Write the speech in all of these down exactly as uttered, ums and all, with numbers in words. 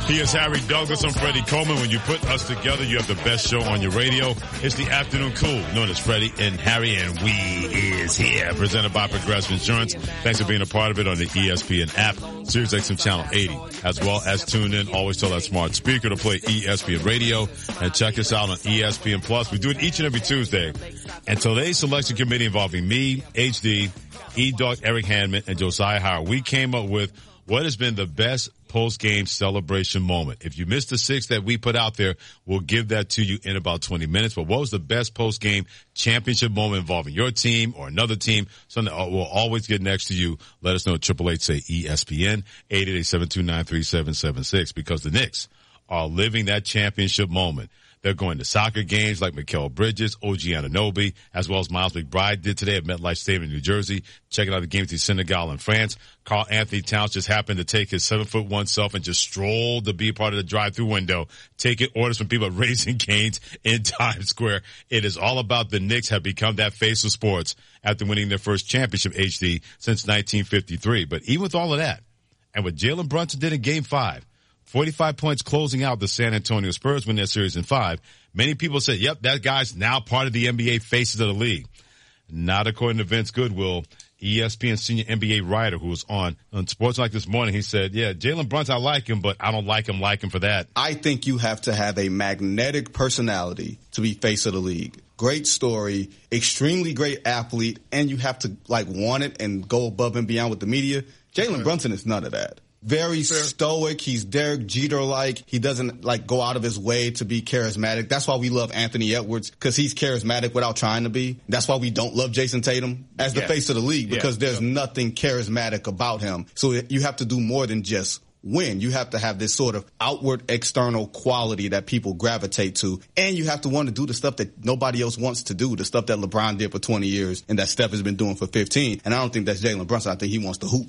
He is Harry Douglas. I'm Freddie Coleman. When you put us together, you have the best show on your radio. It's the Afternoon Cool, known as Freddie and Harry, and we is here. Presented by Progressive Insurance. Thanks for being a part of it on the E S P N app, Sirius X M Channel eighty, as well as tune in. Always tell that smart speaker to play E S P N Radio, and check us out on E S P N Plus. We do it each and every Tuesday. And today's selection committee involving me, H D, E-Dog, Eric Handman, and Josiah Howard, we came up with what has been the best post-game celebration moment. If you missed the six that we put out there, we'll give that to you in about twenty minutes. But what was the best post-game championship moment involving your team or another team? Something that we'll always get next to you. Let us know at triple eight say E S P N, eight eight eight, seven two nine, three seven seven six, because the Knicks are living that championship moment. They're going to soccer games like Mikal Bridges, O G Anunoby, as well as Miles McBride did today at MetLife Stadium in New Jersey, checking out the game between Senegal and France. Karl Anthony Towns just happened to take his seven foot one self and just strolled to be a part of the drive-through window, taking orders from people at Raising Cane's in Times Square. It is all about the Knicks have become that face of sports after winning their first championship, H D, since nineteen fifty-three. But even with all of that, and what Jalen Brunson did in Game five, forty-five points closing out the San Antonio Spurs win their series in five. Many people said, yep, that guy's now part of the N B A faces of the league. Not according to Vince Goodwill, E S P N senior N B A writer who was on, on Sports Like this morning. He said, yeah, Jalen Brunson, I like him, but I don't like him like him for that. I think you have to have a magnetic personality to be face of the league. Great story, extremely great athlete, and you have to, like, want it and go above and beyond with the media. Jalen Brunson is none of that. Very Fair. stoic. He's Derek Jeter-like. He doesn't, like, go out of his way to be charismatic. That's why we love Anthony Edwards, because he's charismatic without trying to be. That's why we don't love Jason Tatum as the yeah. face of the league, because yeah. there's yeah. nothing charismatic about him. So you have to do more than just win. You have to have this sort of outward external quality that people gravitate to, and you have to want to do the stuff that nobody else wants to do, the stuff that LeBron did for twenty years and that Steph has been doing for fifteen. And I don't think that's Jalen Brunson. I think he wants to hoop.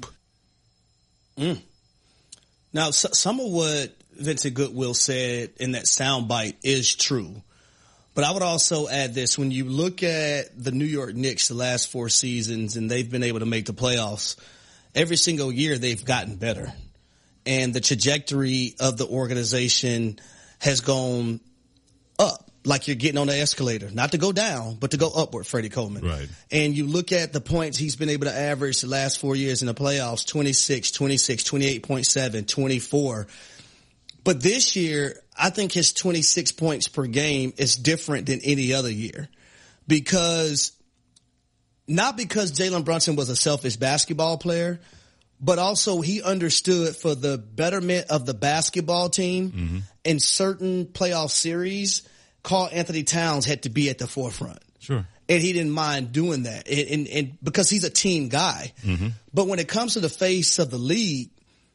Mm. Now, so, some of what Vincent Goodwill said in that soundbite is true. But I would also add this. When you look at the New York Knicks the last four seasons and they've been able to make the playoffs, every single year they've gotten better. And the trajectory of the organization has gone up. Like you're getting on the escalator, not to go down, but to go upward, Freddie Coleman. Right. And you look at the points he's been able to average the last four years in the playoffs, twenty-six, twenty-six, twenty-eight point seven, twenty-four. But this year, I think his twenty-six points per game is different than any other year. Because, not because Jalen Brunson was a selfish basketball player, but also he understood for the betterment of the basketball team mm-hmm. in certain playoff series, Karl Anthony Towns had to be at the forefront. Sure. And he didn't mind doing that. And, and, and because he's a team guy. Mm-hmm. But when it comes to the face of the league,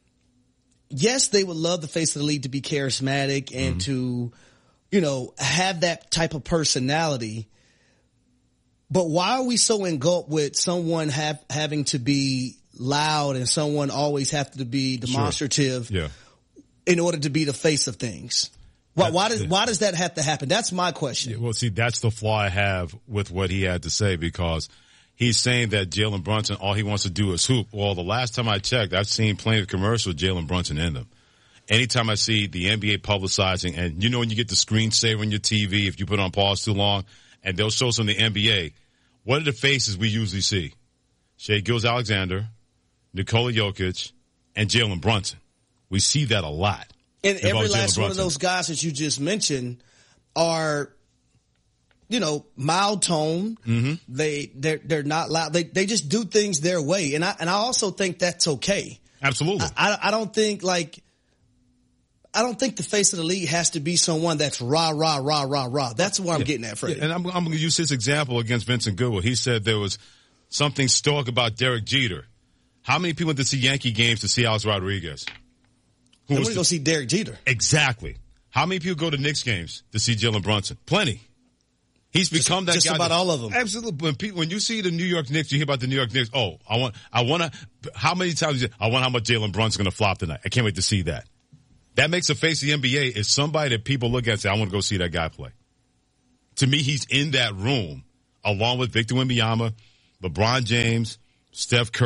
yes, they would love the face of the league to be charismatic and mm-hmm. to, you know, have that type of personality. But why are we so engulfed with someone have, having to be loud and someone always have to be demonstrative sure. yeah. in order to be the face of things? Why, why does why does that have to happen? That's my question. Yeah, well, see, that's the flaw I have with what he had to say, because he's saying that Jalen Brunson, all he wants to do is hoop. Well, the last time I checked, I've seen plenty of commercials with Jalen Brunson in them. Anytime I see the N B A publicizing, and you know when you get the screensaver on your T V, if you put it on pause too long, and they'll show some of the N B A, what are the faces we usually see? Shai Gilgeous-Alexander, Nikola Jokic, and Jalen Brunson. We see that a lot. And every last one of those guys that you just mentioned are, you know, mild tone. Mm-hmm. They they're they're not loud. They they just do things their way, and I and I also think that's okay. Absolutely. I I, I don't think like I don't think the face of the league has to be someone that's rah rah rah rah rah. That's where I'm yeah. getting at, Freddie. Yeah, and I'm I'm going to use his example against Vincent Goodwill. He said there was something stoic about Derek Jeter. How many people went to see Yankee games to see Alex Rodriguez? Who want to go see Derek Jeter. Exactly. How many people go to Knicks games to see Jalen Brunson? Plenty. He's become just, that just guy. Just about that, all of them. Absolutely. When people, when you see the New York Knicks, you hear about the New York Knicks. Oh, I want, I want to. How many times? I want how much Jalen Brunson's going to flop tonight. I can't wait to see that. That makes the face of the N B A is somebody that people look at and say, I want to go see that guy play. To me, he's in that room along with Victor Wembanyama, LeBron James, Steph Curry.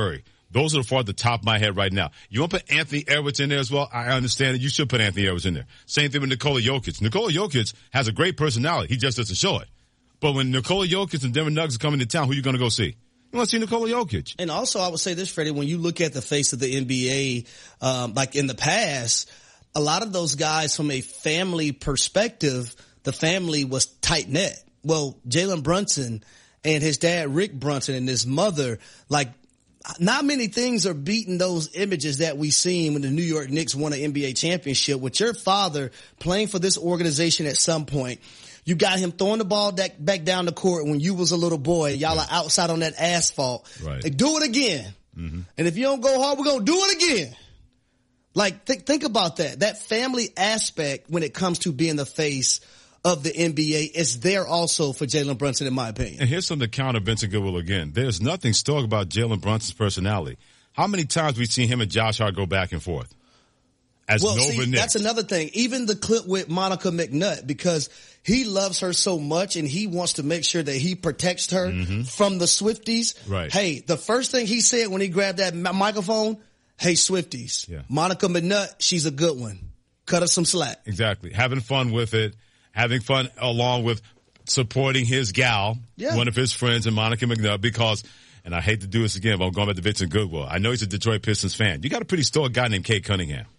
Those are the four at the top of my head right now. You want to put Anthony Edwards in there as well? I understand that you should put Anthony Edwards in there. Same thing with Nikola Jokic. Nikola Jokic has a great personality. He just doesn't show it. But when Nikola Jokic and Denver Nuggets are coming to town, who are you going to go see? You want to see Nikola Jokic. And also, I would say this, Freddie, when you look at the face of the N B A, um, like in the past, a lot of those guys from a family perspective, the family was tight-knit. Well, Jalen Brunson and his dad, Rick Brunson, and his mother, like, not many things are beating those images that we seen when the New York Knicks won an N B A championship with your father playing for this organization at some point. You got him throwing the ball back, back down the court when you was a little boy. Y'all are outside on that asphalt. Right. Like, do it again. Mm-hmm. And if you don't go hard, we're going to do it again. Like, th- think about that. That family aspect when it comes to being the face of the N B A is there also for Jalen Brunson, in my opinion. And here's something to counter Vincent Goodwill again. There's nothing stoic about Jalen Brunson's personality. How many times we've seen him and Josh Hart go back and forth? As well, Nova see, Knicks. That's another thing. Even the clip with Monica McNutt, because he loves her so much and he wants to make sure that he protects her mm-hmm. from the Swifties. Right. Hey, the first thing he said when he grabbed that m- microphone, hey, Swifties, yeah. Monica McNutt, she's a good one. Cut her some slack. Exactly. Having fun with it, having fun along with supporting his gal, yeah. one of his friends, and Monica McNutt, because, and I hate to do this again, but I'm going back to Vincent Goodwill. I know he's a Detroit Pistons fan. You got a pretty stoic guy named Cade Cunningham.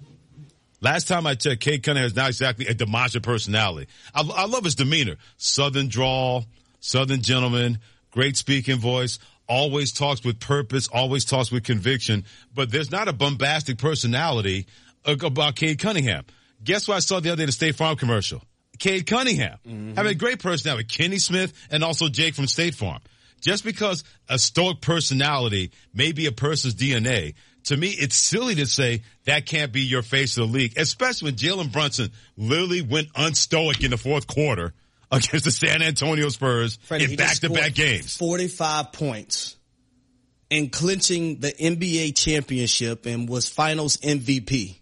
Last time I checked, Cade Cunningham is not exactly a demonstrative personality. I, I love his demeanor. Southern drawl, Southern gentleman, great speaking voice, always talks with purpose, always talks with conviction, but there's not a bombastic personality about Cade Cunningham. Guess what I saw the other day in the State Farm commercial? Cade Cunningham. Mm-hmm. Having a great personality. Kenny Smith and also Jake from State Farm. Just because a stoic personality may be a person's D N A, to me, it's silly to say that can't be your face of the league, especially when Jalen Brunson literally went unstoic in the fourth quarter against the San Antonio Spurs Freddie, in back-to-back games. forty-five points in clinching the N B A championship and was finals M V P.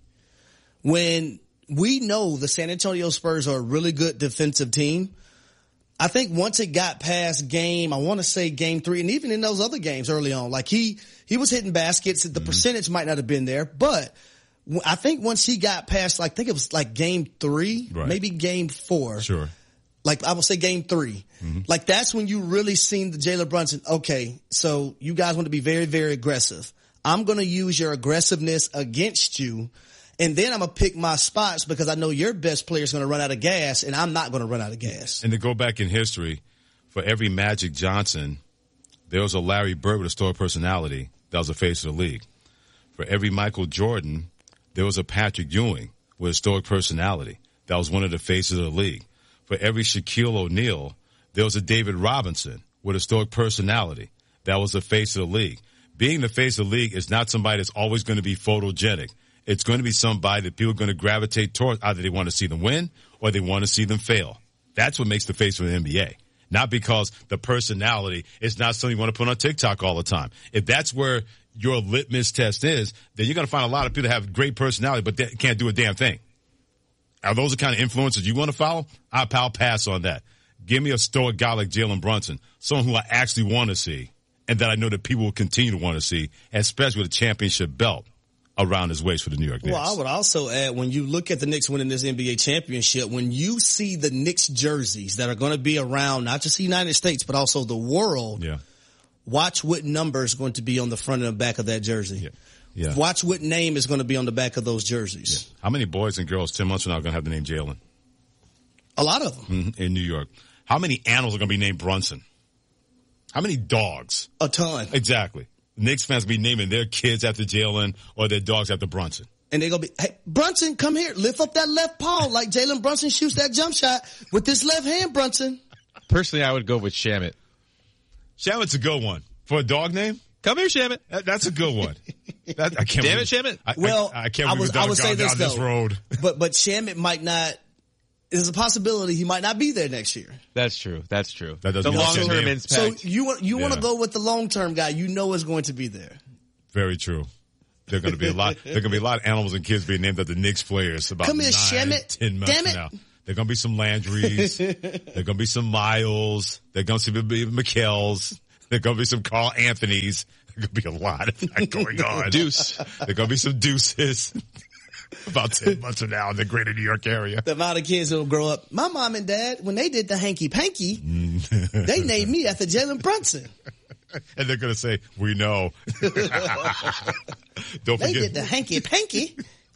When we know the San Antonio Spurs are a really good defensive team, I think once it got past game, I want to say game three, and even in those other games early on, like he, he was hitting baskets. The mm-hmm. percentage might not have been there, but I think once he got past, like, I think it was like game three, right. maybe game four. Sure. Like, I would say game three. Mm-hmm. Like, that's when you really seen the Jalen Brunson. Okay, so you guys want to be very, very aggressive. I'm going to use your aggressiveness against you. And then I'm going to pick my spots because I know your best player is going to run out of gas, and I'm not going to run out of gas. And to go back in history, for every Magic Johnson, there was a Larry Bird with a stoic personality that was the face of the league. For every Michael Jordan, there was a Patrick Ewing with a stoic personality that was one of the faces of the league. For every Shaquille O'Neal, there was a David Robinson with a stoic personality that was the face of the league. Being the face of the league is not somebody that's always going to be photogenic. It's going to be somebody that people are going to gravitate towards. Either they want to see them win or they want to see them fail. That's what makes the face of the N B A. Not because the personality is not something you want to put on TikTok all the time. If that's where your litmus test is, then you're going to find a lot of people that have great personality but they can't do a damn thing. Are those the kind of influences you want to follow? I'll pass on that. Give me a stoic guy like Jalen Brunson, someone who I actually want to see and that I know that people will continue to want to see, especially with a championship belt around his waist for the New York Knicks. Well, I would also add, when you look at the Knicks winning this N B A championship, when you see the Knicks jerseys that are going to be around not just the United States, but also the world, yeah. watch what number is going to be on the front and the back of that jersey. Yeah. Yeah. Watch what name is going to be on the back of those jerseys. Yeah. How many boys and girls ten months from now are going to have the name Jalen? A lot of them. Mm-hmm. In New York. How many animals are going to be named Brunson? How many dogs? A ton. Exactly. Knicks fans will be naming their kids after Jalen or their dogs after Brunson. And they're going to be, hey, Brunson, come here. Lift up that left paw like Jalen Brunson shoots that jump shot with this left hand, Brunson. Personally, I would go with Shamet. Shamet's a good one. For a dog name? Come here, Shamet. That, that's a good one. That, I can't Damn believe, it, Shamet. I, well, I, I can't I, believe was, we've I would say this, down though, this road. But, but Shamet might not, there's a possibility he might not be there next year. That's true. That's true. That the long-term impact. So you want, you yeah. want to go with the long-term guy you know is going to be there. Very true. There are going to be a lot. There are going to be a lot of animals and kids being named after Knicks players. About Come here, nine, Shamet. ten months Damn it. from now. There are going to be some Landrys. There are going to be some Miles. There are going to be McKells. There are going to be some Carl Anthonys. There's going to be a lot of that going on. Deuce. There's going to be some deuces about ten months from now in the greater New York area. The amount of kids that will grow up. My mom and dad, when they did the hanky-panky, they named me after Jalen Brunson. And they're going to say, we know. Don't They forget. did the hanky-panky.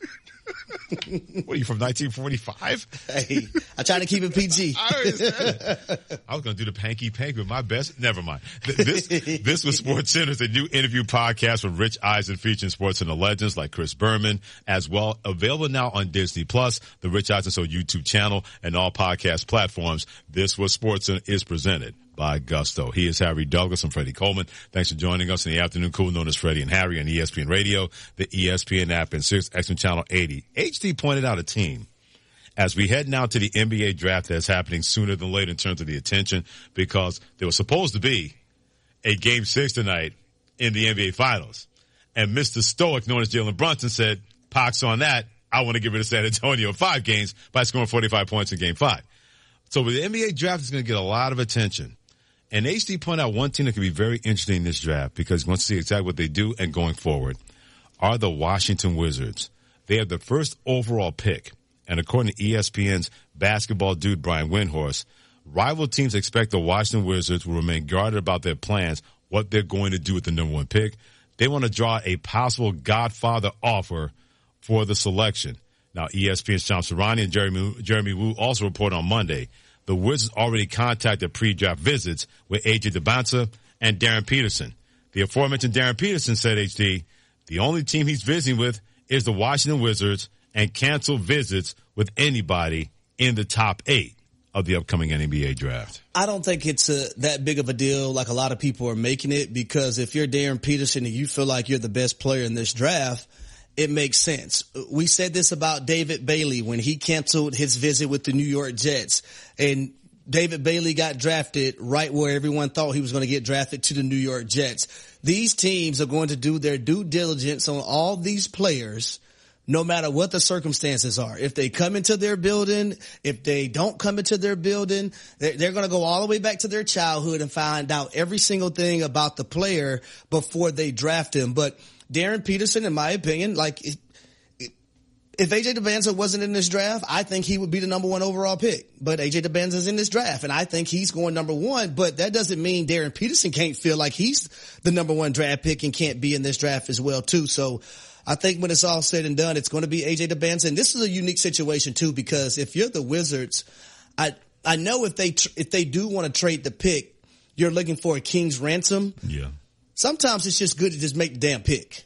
What are you, from nineteen forty-five? Hey, I try to keep it P G. I always said it. I was going to do the panky panky with my best. Never mind. This, this was Sports Center's a new interview podcast with Rich Eisen featuring sports and the legends like Chris Berman as well. Available now on Disney Plus, the Rich Eisen Show YouTube channel, and all podcast platforms. This was Sports Center is presented by Gusto. He is Harry Douglas. I'm Freddie Coleman. Thanks for joining us in the afternoon cool, known as Freddie and Harry on E S P N Radio, the E S P N app, and Sirius X M Channel eighty. H D pointed out a team as we head now to the N B A draft that's happening sooner than later in terms of the attention, because there was supposed to be a game six tonight in the N B A Finals. And Mister Stoic, known as Jalen Brunson, said, pox on that. I want to give it to San Antonio five games by scoring forty-five points in game five. So the N B A draft is going to get a lot of attention. And H D pointed out one team that could be very interesting in this draft because he wants to see exactly what they do and going forward are the Washington Wizards. They have the first overall pick. And according to E S P N's basketball dude, Brian Windhorst, rival teams expect the Washington Wizards will remain guarded about their plans, what they're going to do with the number one pick. They want to draw a possible Godfather offer for the selection. Now, E S P N's Shams Charania and Jeremy, Jeremy Wu also report on Monday the Wizards already contacted pre-draft visits with A J Debonsa and Darren Peterson. The aforementioned Darren Peterson said, H D, the only team he's visiting with is the Washington Wizards and canceled visits with anybody in the top eight of the upcoming N B A draft. I don't think it's a, that big of a deal like a lot of people are making it, because if you're Darren Peterson and you feel like you're the best player in this draft, it makes sense. We said this about David Bailey when he canceled his visit with the New York Jets, and David Bailey got drafted right where everyone thought he was going to get drafted, to the New York Jets. These teams are going to do their due diligence on all these players, no matter what the circumstances are. If they come into their building, if they don't come into their building, they're, they're going to go all the way back to their childhood and find out every single thing about the player before they draft him. But Darren Peterson, in my opinion, like it, it, if A J Debonsa wasn't in this draft, I think he would be the number one overall pick. But A J Debonsa's in this draft, and I think he's going number one. But that doesn't mean Darren Peterson can't feel like he's the number one draft pick and can't be in this draft as well, too. So I think when it's all said and done, it's going to be A J Debonsa. And this is a unique situation, too, because if you're the Wizards, I I know if they tr- if they do want to trade the pick, you're looking for a king's ransom. Yeah. Sometimes it's just good to just make the damn pick.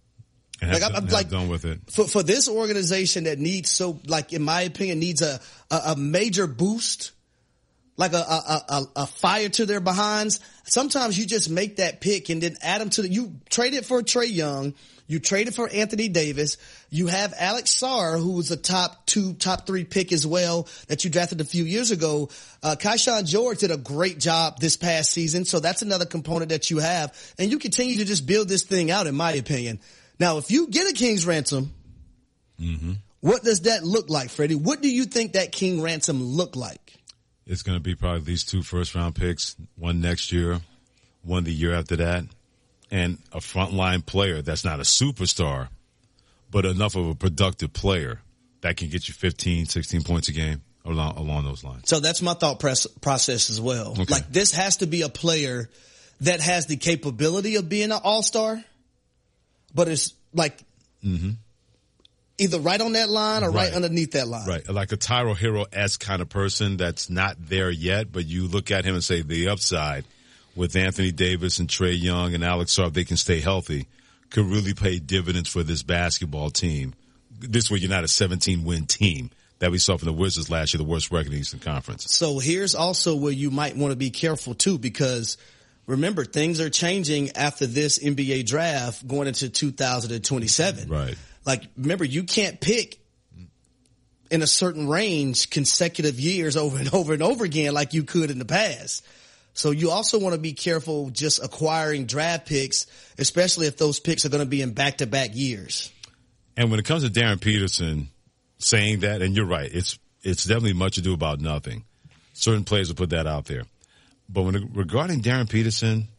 And Like have, I'm, I'm have like done with it. for for this organization that needs so like in my opinion needs a a, a major boost, like a, a a a fire to their behinds. Sometimes you just make that pick and then add them to the. You trade it for Trae Young. You traded for Anthony Davis. You have Alex Sarr, who was a top two, top three pick as well that you drafted a few years ago. Uh, Keyshawn George did a great job this past season. So that's another component that you have. And you continue to just build this thing out, in my opinion. Now, if you get a king's ransom, mm-hmm. what does that look like, Freddie? What do you think that king ransom look like? It's going to be probably these two first round picks, one next year, one the year after that. And a frontline player that's not a superstar, but enough of a productive player that can get you fifteen, sixteen points a game along, along those lines. So that's my thought press, process as well. Okay. Like this has to be a player that has the capability of being an all-star, but it's like mm-hmm. either right on that line or right, right underneath that line. Right. Like a Tyro Hero-esque kind of person that's not there yet, but you look at him and say the upside with Anthony Davis and Trae Young and Alex Sarr, if they can stay healthy, could really pay dividends for this basketball team. This way you're not a seventeen-win team that we saw from the Wizards last year, the worst record in the Eastern Conference. So here's also where you might want to be careful, too, because remember, things are changing after this N B A draft going into two thousand twenty-seven. Right. Like, remember, you can't pick in a certain range consecutive years over and over and over again like you could in the past. So you also want to be careful just acquiring draft picks, especially if those picks are going to be in back-to-back years. And when it comes to Darren Peterson saying that, and you're right, it's it's definitely much ado about nothing. Certain players will put that out there. But when regarding Darren Peterson,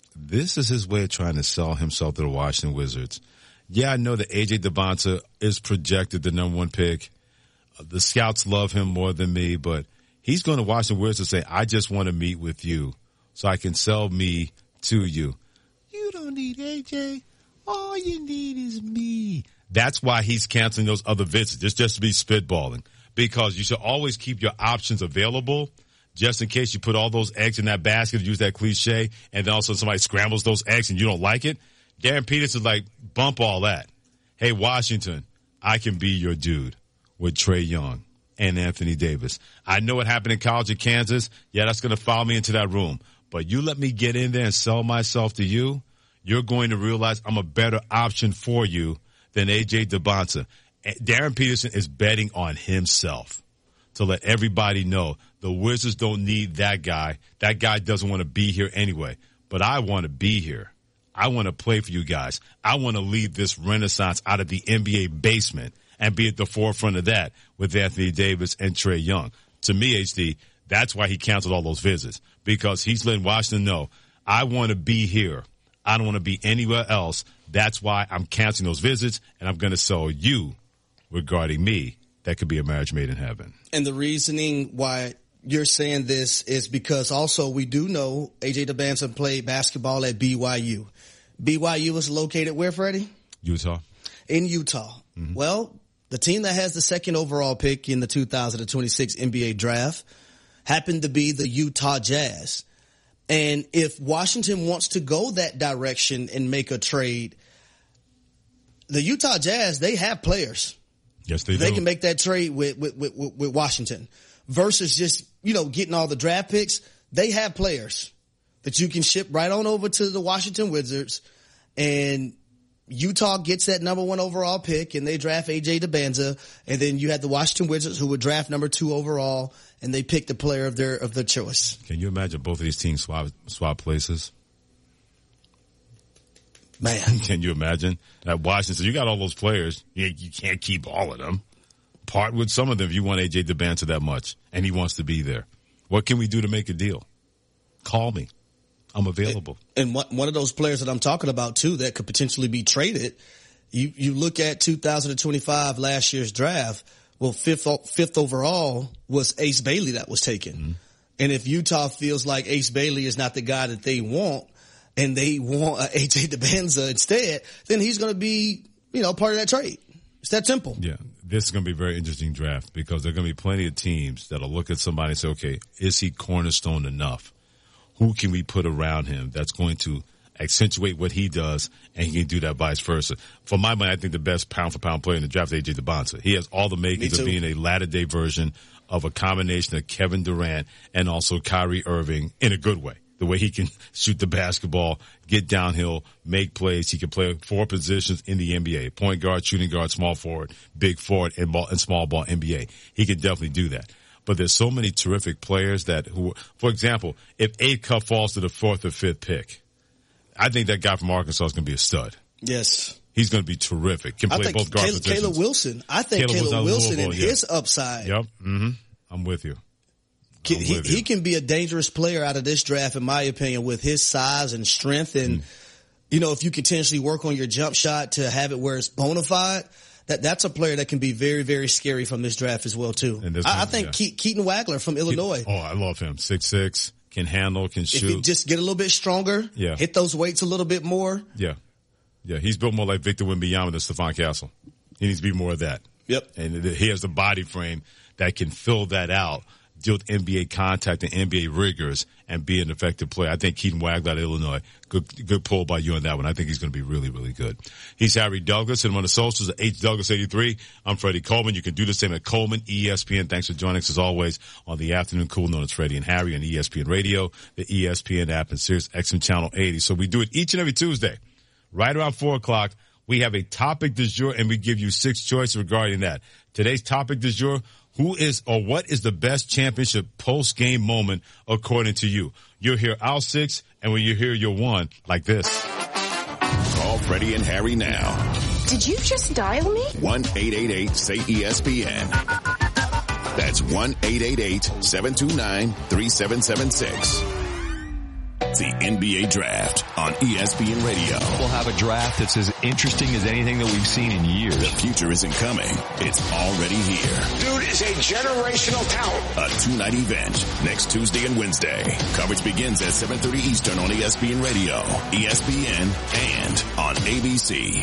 this is his way of trying to sell himself to the Washington Wizards. Yeah, I know that A J Debonta is projected the number one pick. The scouts love him more than me, but he's going to Washington Wizards and say, I just want to meet with you so I can sell me to you. You don't need A J. All you need is me. That's why he's canceling those other visits. It's just to be spitballing, because you should always keep your options available just in case you put all those eggs in that basket, use that cliche, and then also somebody scrambles those eggs and you don't like it. Darren Peterson's like, bump all that. Hey, Washington, I can be your dude with Trae Young and Anthony Davis. I know what happened in college at Kansas. Yeah, that's going to follow me into that room. But you let me get in there and sell myself to you, you're going to realize I'm a better option for you than A J Debonta. Darren Peterson is betting on himself to let everybody know the Wizards don't need that guy. That guy doesn't want to be here anyway. But I want to be here. I want to play for you guys. I want to lead this renaissance out of the N B A basement and be at the forefront of that with Anthony Davis and Trae Young. To me, H D, that's why he canceled all those visits, because he's letting Washington know, I want to be here. I don't want to be anywhere else. That's why I'm canceling those visits, and I'm going to sell you regarding me. That could be a marriage made in heaven. And the reasoning why you're saying this is because also we do know A J Debonta played basketball at B Y U. B Y U is located where, Freddie? Utah. In Utah. Mm-hmm. Well, the team that has the second overall pick in the two thousand twenty-six N B A draft happened to be the Utah Jazz. And if Washington wants to go that direction and make a trade, the Utah Jazz, they have players. Yes, they do. They can make that trade with, with, with, with Washington versus just, you know, getting all the draft picks. They have players that you can ship right on over to the Washington Wizards, and Utah gets that number one overall pick and they draft A J Debonta, and then you had the Washington Wizards who would draft number two overall and they pick the player of their, of their choice. Can you imagine both of these teams swap, swap places? Man. Can you imagine? At Washington, you got all those players. You, you can't keep all of them. Part with some of them if you want A J Debonta that much and he wants to be there. What can we do to make a deal? Call me. I'm available. And one, one of those players that I'm talking about too that could potentially be traded, you, you look at two thousand twenty-five, last year's draft, well, fifth, fifth overall was Ace Bailey that was taken. Mm-hmm. And if Utah feels like Ace Bailey is not the guy that they want, and they want uh, A J Debonta instead, then he's going to be, you know, part of that trade. It's that simple. Yeah. This is going to be a very interesting draft because there are going to be plenty of teams that'll look at somebody and say, okay, is he cornerstone enough? Who can we put around him that's going to accentuate what he does, and he can do that vice versa? For my money, I think the best pound-for-pound player in the draft is A J Debonta. He has all the makings of being a latter-day version of a combination of Kevin Durant and also Kyrie Irving in a good way. The way he can shoot the basketball, get downhill, make plays. He can play four positions in the N B A: point guard, shooting guard, small forward, big forward, and, ball, and small ball N B A. He can definitely do that. But there's so many terrific players that who, for example, if Abe Cup falls to the fourth or fifth pick, I think that guy from Arkansas is going to be a stud. Yes. He's going to be terrific. Can play both guard Caleb, positions. Caleb Wilson. I think Caleb, Caleb Wilson and yeah. his upside. Yep. Mm-hmm. I'm with you. I'm he, with you. He can be a dangerous player out of this draft, in my opinion, with his size and strength. And, mm. you know, if you continuously work on your jump shot to have it where it's bona fide, That that's a player that can be very, very scary from this draft as well, too. And this I, one, I think yeah. Ke- Keaton Wagler from Illinois. Oh, I love him. six six, can handle, can shoot. If he just get a little bit stronger, yeah. hit those weights a little bit more. Yeah. Yeah, he's built more like Victor Wembanyama than Stephon Castle. He needs to be more of that. Yep. And he has the body frame that can fill that out, deal with N B A contact and N B A rigors, and be an effective player. I think Keaton Wagler out of Illinois, good good pull by you on that one. I think he's going to be really, really good. He's Harry Douglas, and on the socials at H Douglas eighty-three. I'm Freddie Coleman. You can do the same at Coleman E S P N. Thanks for joining us as always on the Afternoon Cool, known as Freddie and Harry on E S P N Radio, the E S P N app, and Sirius X M Channel eighty. So we do it each and every Tuesday, right around four o'clock. We have a topic du jour, and we give you six choices regarding that. Today's topic du jour: who is or what is the best championship post-game moment according to you? You'll hear our six, and when you hear your one, like this. Call Freddie and Harry now. Did you just dial me? one eight eight eight say E S P N. That's one eight eight eight seven two nine three seven seven six. the N B A Draft on E S P N Radio. We'll have a draft that's as interesting as anything that we've seen in years. The future isn't coming. It's already here. Dude is a generational talent. A two-night event next Tuesday and Wednesday. Coverage begins at seven thirty Eastern on E S P N Radio, E S P N, and on A B C.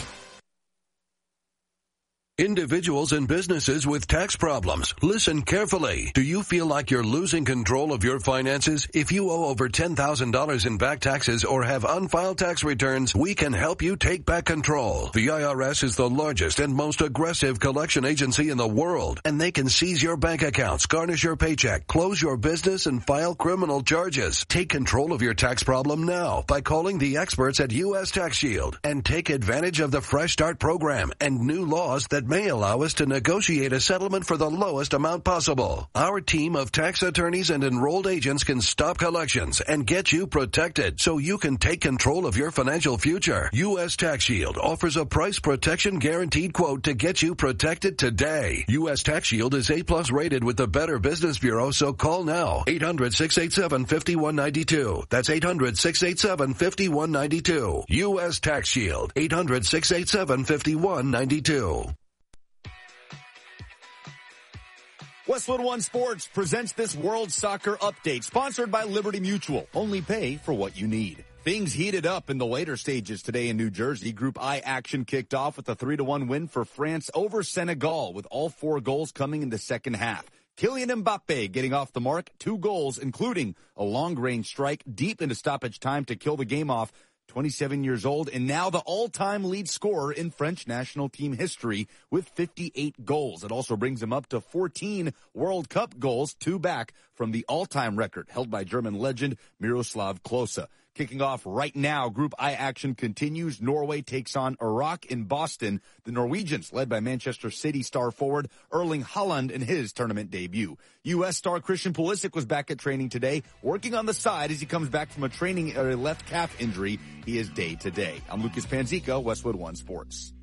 Individuals and businesses with tax problems, listen carefully. Do you feel like you're losing control of your finances? If you owe over ten thousand dollars in back taxes or have unfiled tax returns, we can help you take back control. The I R S is the largest and most aggressive collection agency in the world, and they can seize your bank accounts, garnish your paycheck, close your business, and file criminal charges. Take control of your tax problem now by calling the experts at U S Tax Shield and take advantage of the Fresh Start program and new laws that may allow us to negotiate a settlement for the lowest amount possible. Our team of tax attorneys and enrolled agents can stop collections and get you protected so you can take control of your financial future. U S Tax Shield offers a price protection guaranteed quote to get you protected today. U S Tax Shield is A plus rated with the Better Business Bureau, so call now. eight hundred, six eight seven, five one nine two. That's eight hundred, six eight seven, five one nine two. U S Tax Shield. eight hundred, six eight seven, five one nine two. Westwood One Sports presents this World Soccer Update, sponsored by Liberty Mutual. Only pay for what you need. Things heated up in the later stages today in New Jersey. Group I action kicked off with a three to one win for France over Senegal, with all four goals coming in the second half. Kylian Mbappe getting off the mark, two goals, including a long-range strike deep into stoppage time to kill the game off. twenty-seven years old, and now the all-time lead scorer in French national team history with fifty-eight goals. It also brings him up to fourteen World Cup goals, two back from the all-time record held by German legend Miroslav Klose. Kicking off right now, Group I action continues. Norway takes on Iraq in Boston. The Norwegians, led by Manchester City star forward Erling Haaland in his tournament debut. U S star Christian Pulisic was back at training today, working on the side as he comes back from a training or a left calf injury. He is day to day. I'm Lucas Panzica, Westwood One Sports.